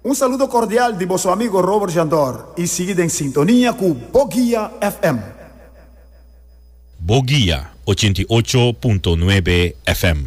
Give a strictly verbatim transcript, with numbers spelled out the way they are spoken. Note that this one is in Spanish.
Un saludo cordial de vuestro amigo Robert Jandor y sigue en sintonía con Boguía F M. Boguía ochenta y ocho punto nueve F M.